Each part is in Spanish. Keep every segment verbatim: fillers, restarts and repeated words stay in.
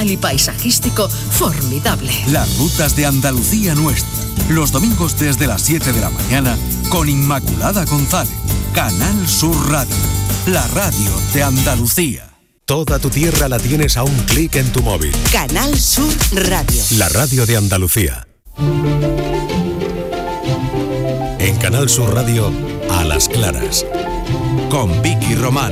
natural y paisajístico formidable. Las rutas de Andalucía nuestra. Los domingos desde las siete de la mañana con Inmaculada González. Canal Sur Radio. La radio de Andalucía. Toda tu tierra la tienes a un clic en tu móvil. Canal Sur Radio. La radio de Andalucía. En Canal Sur Radio, A las Claras. Con Vicky Román.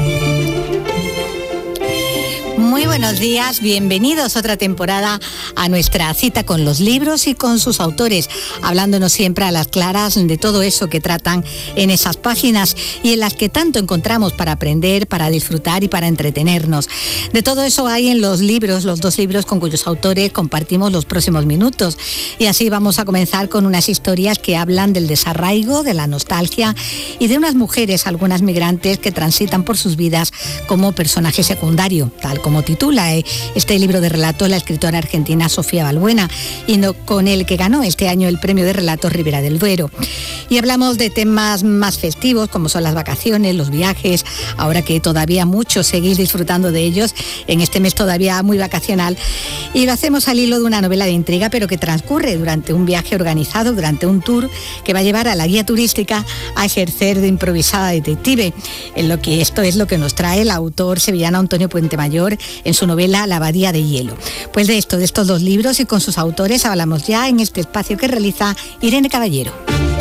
Muy buenos días, bienvenidos otra temporada a nuestra cita con los libros y con sus autores, hablándonos siempre a las claras de todo eso que tratan en esas páginas y en las que tanto encontramos para aprender, para disfrutar y para entretenernos. De todo eso hay en los libros, los dos libros con cuyos autores compartimos los próximos minutos. Y así vamos a comenzar con unas historias que hablan del desarraigo, de la nostalgia y de unas mujeres, algunas migrantes, que transitan por sus vidas como personaje secundario, tal como titula este libro de relatos la escritora argentina Sofía Balbuena, y no, con el que ganó este año el premio de relatos Ribera del Duero. Y hablamos de temas más festivos como son las vacaciones, los viajes, ahora que todavía muchos seguís disfrutando de ellos en este mes todavía muy vacacional, y lo hacemos al hilo de una novela de intriga pero que transcurre durante un viaje organizado, durante un tour que va a llevar a la guía turística a ejercer de improvisada detective, en lo que esto es lo que nos trae el autor sevillano Antonio Puentemayor en su novela La Abadía de Hielo. Pues de esto, de estos dos libros y con sus autores hablamos ya en este espacio que realiza Irene Caballero.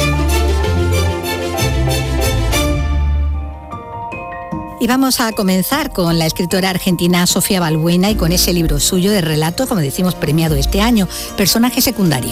Y vamos a comenzar con la escritora argentina Sofía Balbuena y con ese libro suyo de relatos, como decimos, premiado este año, Personaje secundario.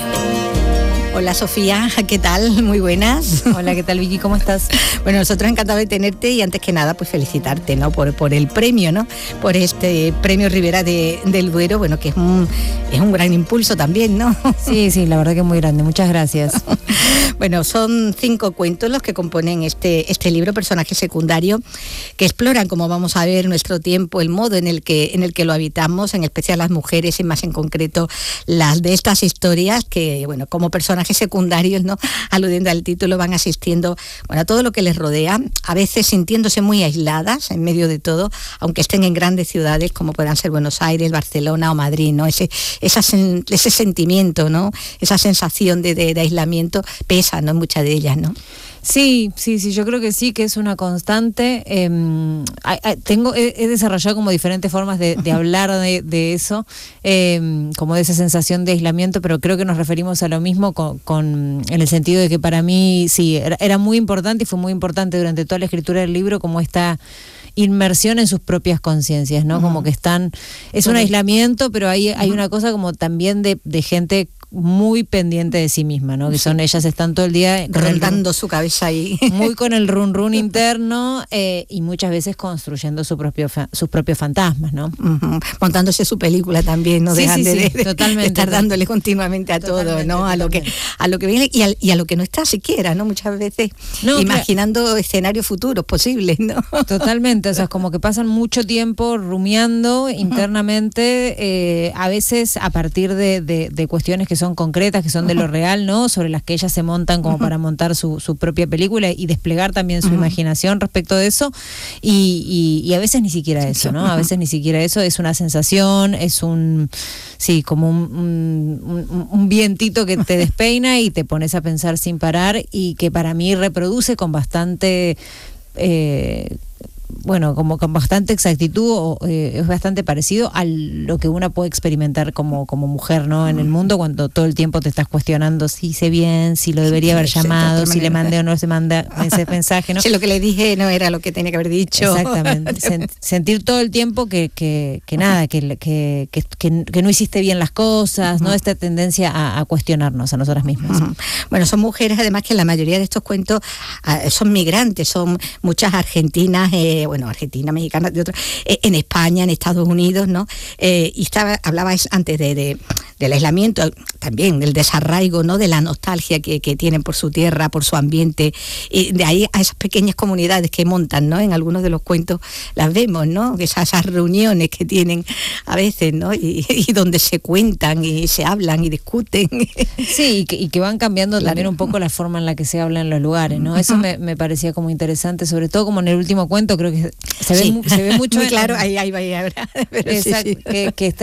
Hola Sofía, ¿qué tal? Muy buenas. Hola, ¿qué tal Vicky? ¿Cómo estás? Bueno, nosotros encantados de tenerte y antes que nada pues felicitarte, ¿no? Por, por el premio, ¿no? Por este premio Ribera de, del Duero, bueno, que es un, es un gran impulso también, ¿no? Sí, sí, la verdad que es muy grande, muchas gracias. Bueno, son cinco cuentos los que componen este, este libro, Personaje secundario, que exploran, como vamos a ver, nuestro tiempo, el modo en el que, en el que lo habitamos, en especial las mujeres y más en concreto las de estas historias que, bueno, como personajes secundarios, ¿no? Aludiendo al título, van asistiendo, bueno, a todo lo que les rodea, a veces sintiéndose muy aisladas en medio de todo, aunque estén en grandes ciudades como puedan ser Buenos Aires, Barcelona o Madrid, ¿no? Ese, esa, ese sentimiento, ¿no? Esa sensación de, de, de aislamiento pesa, ¿no? En muchas de ellas, ¿no? Sí, sí, sí, yo creo que sí, que es una constante. Eh, tengo, he, he desarrollado como diferentes formas de, de hablar de, de eso, eh, como de esa sensación de aislamiento, pero creo que nos referimos a lo mismo con, con en el sentido de que para mí sí, era, era muy importante y fue muy importante durante toda la escritura del libro como esta inmersión en sus propias conciencias, ¿no? Uh-huh. Como que están, es un aislamiento, pero hay, hay una cosa como también de, de gente muy pendiente de sí misma, ¿no? Que son, ellas están todo el día rondando su cabeza ahí, muy con el run run interno, eh, y muchas veces construyendo su propio fa- sus propios fantasmas, ¿no? Uh-huh. Montándose su película también, no sí, dejan sí, de, sí, de, totalmente, de estar dándole continuamente a todo, ¿no? A lo que a lo que viene y a, y a lo que no está siquiera, ¿no? Muchas veces no, imaginando claro. escenarios futuros posibles, ¿no? Totalmente, o sea, es como que pasan mucho tiempo rumiando internamente, eh, a veces a partir de, de, de cuestiones que son concretas, que son de lo real, ¿no? Sobre las que ellas se montan como para montar su, su propia película y desplegar también su imaginación respecto de eso, y, y, y a veces ni siquiera eso, ¿no? A veces ni siquiera eso, es una sensación, es un, sí, como un, un, un, un vientito que te despeina y te pones a pensar sin parar, y que para mí reproduce con bastante... Eh, bueno, como con bastante exactitud, o, eh, es bastante parecido a lo que una puede experimentar como, como mujer, ¿no? En el mundo, cuando todo el tiempo te estás cuestionando si hice bien, si lo debería haber sí, llamado, si le mandé o no se manda ese mensaje, ¿no? Si lo que le dije no era lo que tenía que haber dicho. Exactamente. Sen- sentir todo el tiempo que, que, que nada, que, que, que, que no hiciste bien las cosas, ¿no? Esta tendencia a, a cuestionarnos a nosotras mismas. Uh-huh. Bueno, son mujeres además que la mayoría de estos cuentos uh, son migrantes, son muchas argentinas, eh, bueno, argentina, mexicana, de otros, eh, en España, en Estados Unidos, ¿no? Eh, y estaba, hablabais antes de, de, del aislamiento, también del desarraigo, ¿no? De la nostalgia que, que tienen por su tierra, por su ambiente, y de ahí a esas pequeñas comunidades que montan, ¿no? En algunos de los cuentos las vemos, ¿no? Esas, esas reuniones que tienen a veces, ¿no? Y, y donde se cuentan y se hablan y discuten. Sí, y que, y que van cambiando claro. también un poco la forma en la que se habla en los lugares, ¿no? Eso me, me parecía como interesante, sobre todo como en el último cuento, creo que se ve, sí. se ve mucho. Muy claro, ahí, ahí va ahora. Exacto, sí, sí. Que, que está